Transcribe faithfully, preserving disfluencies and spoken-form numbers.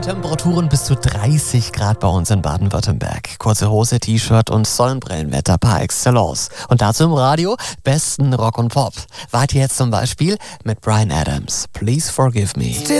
Temperaturen bis zu dreißig Grad bei uns in Baden-Württemberg. Kurze Hose, T-Shirt und Sonnenbrillenwetter par excellence. Und dazu im Radio besten Rock und Pop. Wart ihr jetzt zum Beispiel mit Bryan Adams. Please forgive me.